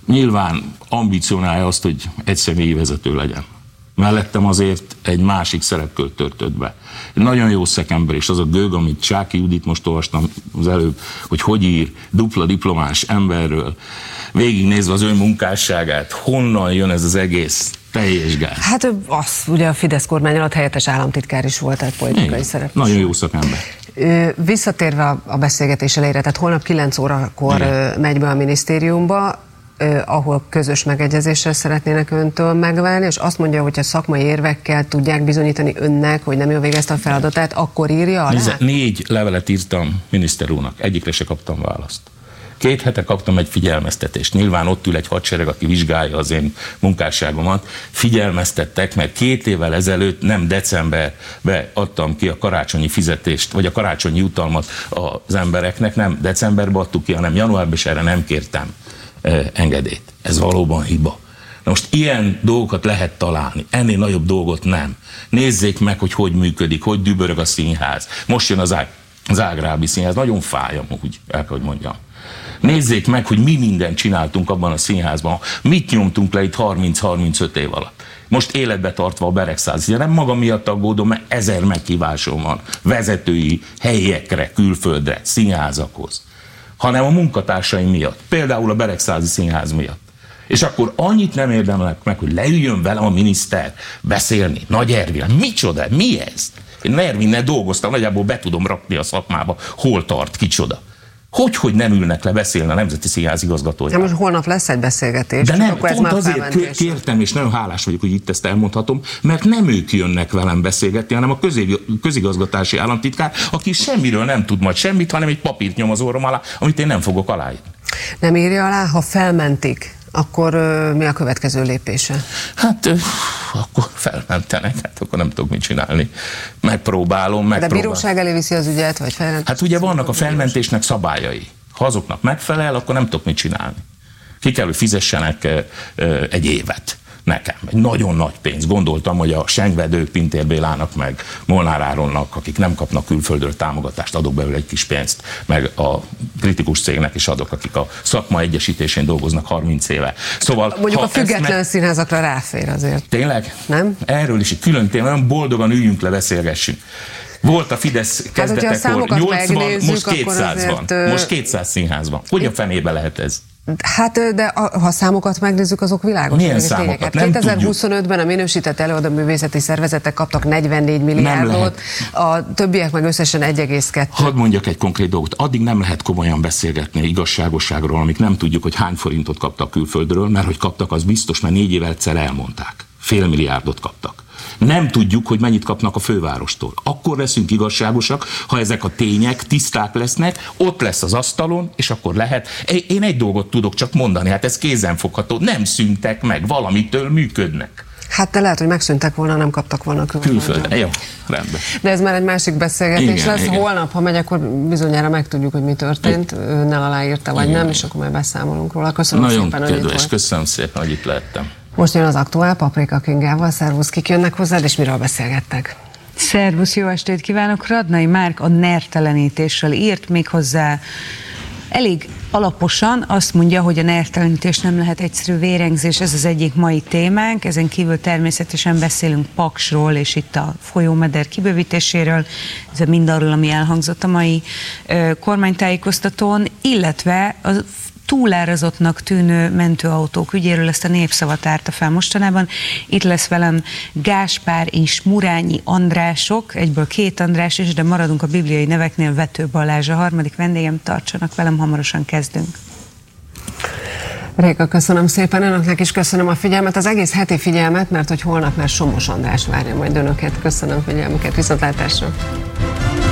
nyilván ambicionálja azt, hogy egy személyi vezető legyen. Mellettem azért egy másik szerepkört töltött be. Egy nagyon jó szakember, és az a gőg, amit Csáky Judit most olvastam az előbb, hogy ír dupla diplomás emberről, végignézve az ön munkásságát, honnan jön ez az egész teljes gáz. Hát ugye a Fidesz kormány alatt helyettes államtitkár is volt, tehát politikai szerep. Nagyon jó szakember. Visszatérve a beszélgetés elejére, tehát holnap 9 órakor megy be a minisztériumba, ahol közös megegyezéssel szeretnének öntől megválni, és azt mondja, hogy a szakmai érvekkel tudják bizonyítani önnek, hogy nem jól végezte a feladatát, akkor írja alá? 4 levelet írtam miniszter úrnak, egyikre se kaptam választ. 2 hete kaptam egy figyelmeztetést. Nyilván ott ül egy hadsereg, aki vizsgálja az én munkásságomat. Figyelmeztettek, mert 2 évvel ezelőtt nem decemberben adtam ki a karácsonyi fizetést, vagy a karácsonyi jutalmat az embereknek, nem decemberben adtuk ki, hanem januárban, és erre nem kértem engedélyt. Ez valóban hiba. Na most ilyen dolgokat lehet találni, ennél nagyobb dolgot nem. Nézzék meg, hogy működik, hogy dübörög a színház. Most jön az Ágrábi Színház, nagyon fáj amúgy, el kell, hogy mondjam. Nézzék meg, hogy mi mindent csináltunk abban a színházban, mit nyomtunk le itt 30-35 év alatt. Most életbe tartva a Beregszázi, nem maga miatt aggódom, mert 1000 meghívásom van vezetői helyekre, külföldre, színházakhoz, hanem a munkatársaim miatt, például a Beregszázi Színház miatt. És akkor annyit nem érdemelek meg, hogy leüljön velem a miniszter beszélni, Nagy Ervin, micsoda, mi ez? Én Ervinnel dolgoztam, nagyjából be tudom rakni a szakmába, hol tart, kicsoda. Hogy nem ülnek le beszélni a Nemzeti Színház igazgatója? De most holnap lesz egy beszélgetés. De nem, pont azért kértem, és nagyon hálás vagyok, hogy itt ezt elmondhatom, mert nem ők jönnek velem beszélgetni, hanem a közigazgatási államtitkár, aki semmiről nem tud majd semmit, hanem egy papírt nyom az orrom alá, amit én nem fogok aláírni. Nem írja alá, ha felmentik, akkor mi a következő lépése? Hát akkor felmentenek, hát akkor nem tudok mit csinálni. Megpróbálom. De bíróság elé viszi az ügyet, vagy felmentik? Hát ugye vannak a felmentésnek szabályai. Ha azoknak megfelel, akkor nem tudok mit csinálni. Ki kell, hogy fizessenek egy évet nekem. Egy nagyon nagy pénz. Gondoltam, hogy a Sengvedők, Pintér Bélának, meg Molnár Áronnak, akik nem kapnak külföldről támogatást, adok belőle egy kis pénzt, meg a kritikus cégnek is adok, akik a szakma egyesítésén dolgoznak 30 éve. Szóval, mondjuk a független színházakra ráfér azért. Tényleg? Nem? Erről is egy külön téma, olyan boldogan üljünk le, beszélgessünk. Volt a Fidesz kezdetekor 80, most 200 van. Most 200 színház van. Hogy a fenébe lehet ez? Hát, de ha számokat megnézzük, azok világos. Milyen számokat? 2025-ben a minősített előadóművészeti szervezetek kaptak 44 milliárdot, a többiek meg összesen 1,2. Hadd mondjak egy konkrét dolgot. Addig nem lehet komolyan beszélgetni igazságosságról, amíg nem tudjuk, hogy hány forintot kaptak külföldről, mert hogy kaptak, az biztos, mert 4 évvel egyszer elmondták. Fél milliárdot kaptak. Nem tudjuk, hogy mennyit kapnak a fővárostól. Akkor leszünk igazságosak, ha ezek a tények tiszták lesznek, ott lesz az asztalon, és akkor lehet. Én egy dolgot tudok csak mondani, hát ez kézenfogható, nem szűntek meg, valamitől működnek. Hát de lehet, hogy megszűntek volna, nem kaptak volna külföldön. Jó, rendben. De ez már egy másik beszélgetés lesz. Igen. Holnap, ha megy, akkor bizonyára megtudjuk, hogy mi történt. Ő ne aláírta, vagy nem, és akkor majd beszámolunk róla. Köszönöm nagyon szépen, kedves, hogy itt volt. Köszönöm szépen, hogy itt lehettem. Most jön az Aktuál Paprika Kingával. Szervusz, kik jönnek hozzád, és miről beszélgettek? Szervusz, jó estét kívánok! Radnai Márk a nertelenítésről írt, méghozzá elég alaposan azt mondja, hogy a nertelenítés nem lehet egyszerű vérengzés, ez az egyik mai témánk, ezen kívül természetesen beszélünk Paksról, és itt a folyómeder kibővítéséről, ez mindarról, ami elhangzott a mai kormánytájékoztatón, illetve a túlárazottnak tűnő mentőautók ügyéről, ezt a Népszava tárta fel mostanában. Itt lesz velem Gáspár és Murányi Andrások, egyből 2 András is, de maradunk a bibliai neveknél, Vető Balázs a harmadik vendégem, tartsanak velem, hamarosan kezdünk. Réka, köszönöm szépen, önöknek is köszönöm a figyelmet, az egész heti figyelmet, mert hogy holnap már Somos András várja majd önöket. Köszönöm figyelmüket, viszontlátásra!